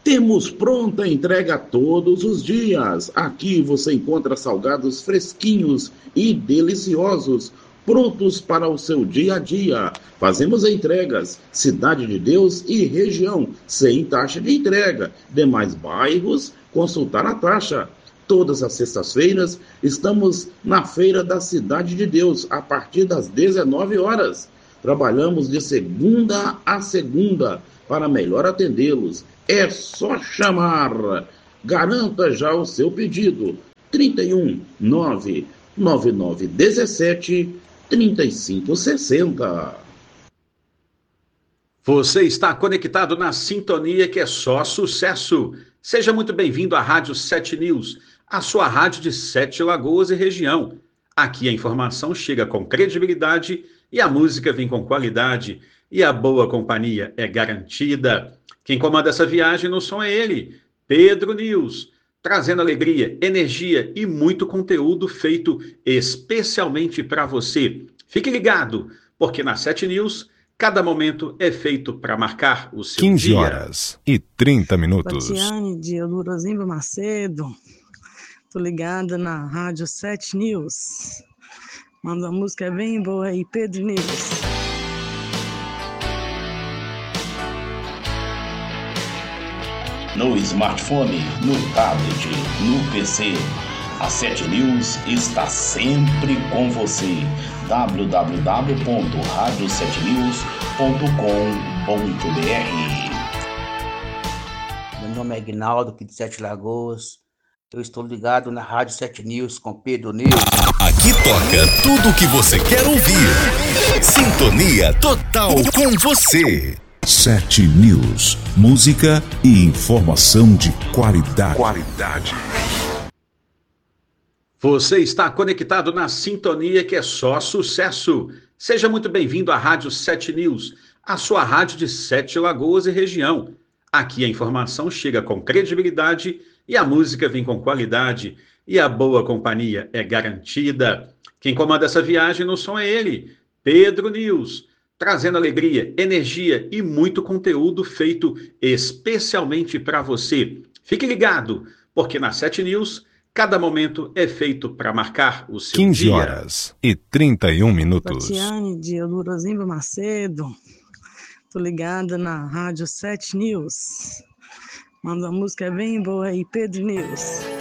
Temos pronta entrega todos os dias. Aqui você encontra salgados fresquinhos e deliciosos, prontos para o seu dia a dia. Fazemos entregas, Cidade de Deus e região, sem taxa de entrega. Demais bairros, consultar a taxa. Todas as sextas-feiras estamos na Feira da Cidade de Deus, a partir das 19 horas. Trabalhamos de segunda a segunda para melhor atendê-los. É só chamar. Garanta já o seu pedido. 31 99917 3560. Você está conectado na sintonia que é só sucesso. Seja muito bem-vindo à Rádio 7 News, a sua rádio de 7 Lagoas e região. Aqui a informação chega com credibilidade e a música vem com qualidade e a boa companhia é garantida. Quem comanda essa viagem no som é ele, Pedro News, trazendo alegria, energia e muito conteúdo feito especialmente para você. Fique ligado, porque na 7 News, cada momento é feito para marcar o seu 15 dia. horas e 30 minutos. Tatiane de Eudorozimba Macedo, tô ligada na Rádio 7 News. Manda uma música bem boa aí, Pedro News. No smartphone, no tablet, no PC, a 7 News está sempre com você. www.radio7news.com.br. Meu nome é Aguinaldo, aqui de Sete Lagoas. Eu estou ligado na Rádio 7 News com Pedro News. Aqui toca tudo o que você quer ouvir. Sintonia total com você. 7 News. Música e informação de qualidade. Você está conectado na sintonia que é só sucesso. Seja muito bem-vindo à Rádio 7 News, a sua rádio de 7 Lagoas e região. Aqui a informação chega com credibilidade e a música vem com qualidade e a boa companhia é garantida. Quem comanda essa viagem no som é ele, Pedro News, trazendo alegria, energia e muito conteúdo feito especialmente para você. Fique ligado, porque na 7 News, cada momento é feito para marcar o seu 15 dia. horas e 31 minutos. Tatiane de Eudorozimba Macedo, tô ligada na Rádio 7 News. Manda uma música bem boa aí, Pedro News.